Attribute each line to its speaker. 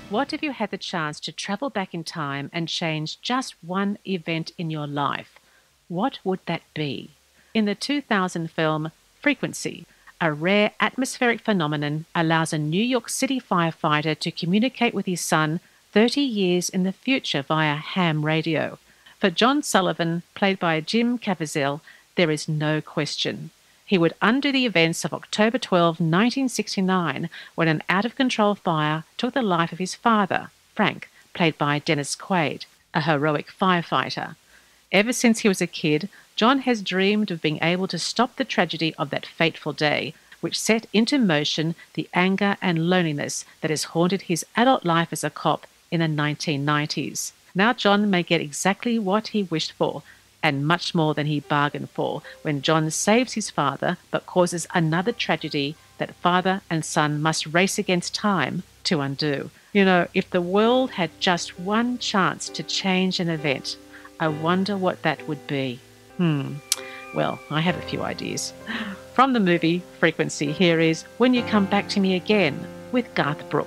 Speaker 1: What if you had the chance to travel back in time and change just one event in your life? What would that be? In the 2000 film Frequency, a rare atmospheric phenomenon allows a New York City firefighter to communicate with his son 30 years in the future via ham radio. For John Sullivan, played by Jim Caviezel, there is no question. He would undo the events of October 12, 1969, when an out-of-control fire took the life of his father, Frank, played by Dennis Quaid, a heroic firefighter. Ever since he was a kid, John has dreamed of being able to stop the tragedy of that fateful day, which set into motion the anger and loneliness that has haunted his adult life as a cop in the 1990s. Now John may get exactly what he wished for, and much more than he bargained for, when John saves his father but causes another tragedy that father and son must race against time to undo. You know, if the world had just one chance to change an event, I wonder what that would be. Well, I have a few ideas. From the movie Frequency, here is When You Come Back to Me Again with Garth Brooks.